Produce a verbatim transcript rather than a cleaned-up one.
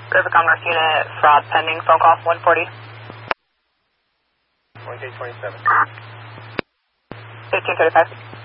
River Commerce Unit, fraud pending, phone call one forty. one K twenty-seven. fifteen thirty-five.